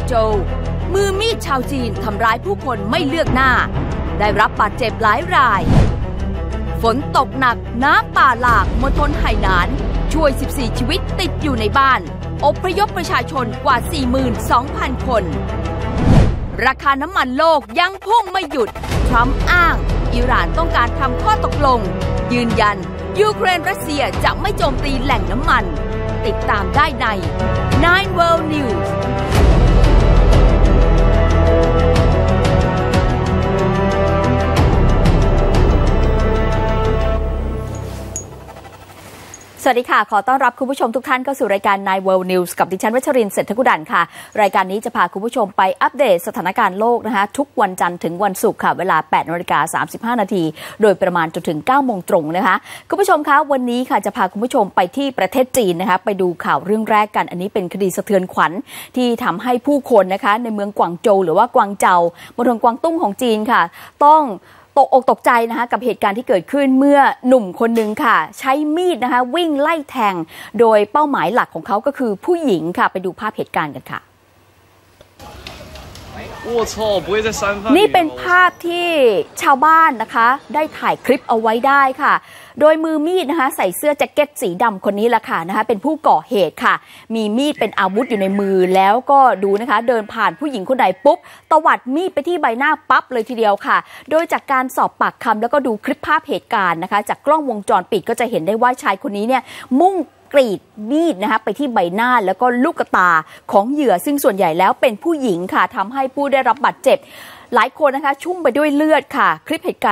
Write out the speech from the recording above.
โจวมือมีดชาวจีนทำร้ายผู้คนไม่เลือกหน้าได้รับบาดเจ็บหลายรายฝนตกหนักน้ำป่าหลากมณฑลไหหนานช่วย 14 ชีวิตติดอยู่ในบ้านอพยพประชาชนกว่า 42,000 คนราคาน้ำมันโลกยังพุ่งไม่หยุดทรัมป์อ้างอิหร่านต้องการทำข้อตกลงยืนยันยูเครนรัสเซียจะไม่โจมตีแหล่งน้ำมันติดตามได้ใน Nine World Newsสวัสดีค่ะขอต้อนรับคุณผู้ชมทุกท่านเข้าสู่รายการ Nine World News กับดิฉันวัชรินทร์เศรษฐกุดันค่ะรายการนี้จะพาคุณผู้ชมไปอัปเดตสถานการณ์โลกนะคะทุกวันจันทร์ถึงวันศุกร์ค่ะเวลา 8:35 นาทีโดยประมาณจนถึง 9 โมงตรงนะคะคุณผู้ชมคะวันนี้ค่ะจะพาคุณผู้ชมไปที่ประเทศจีนนะคะไปดูข่าวเรื่องแรกกันอันนี้เป็นคดีสะเทือนขวัญที่ทำให้ผู้คนนะคะในเมืองกวางโจวหรือว่ากวางเจากมณฑลกวางตุ้งของจีนค่ะต้องตกอกตกใจนะคะกับเหตุการณ์ที่เกิดขึ้นเมื่อหนุ่มคนหนึ่งค่ะใช้มีดนะคะวิ่งไล่แทงโดยเป้าหมายหลักของเขาก็คือผู้หญิงค่ะไปดูภาพเหตุการณ์กันค่ะนี่เป็นภาพที่ชาวบ้านนะคะได้ถ่ายคลิปเอาไว้ได้ค่ะโดยมือมีดนะคะใส่เสื้อแจ็คเก็ตสีดำคนนี้แหละค่ะนะคะเป็นผู้ก่อเหตุค่ะมีมีดเป็นอาวุธอยู่ในมือแล้วก็ดูนะคะเดินผ่านผู้หญิงคนใดปุ๊บตวัดมีดไปที่ใบหน้าปั๊บเลยทีเดียวค่ะโดยจากการสอบปากคำแล้วก็ดูคลิปภาพเหตุการณ์นะคะจากกล้องวงจรปิดก็จะเห็นได้ว่าชายคนนี้เนี่ยมุ่งกรีดมีดนะคะไปที่ใบหน้าแล้วก็ลูกตาของเหยื่อซึ่งส่วนใหญ่แล้วเป็นผู้หญิงค่ะทำให้ผู้ได้รับบาดเจ็บหลายคนนะคะชุ่มไปด้วยเลือดค่ะคลิปเหตุการณ์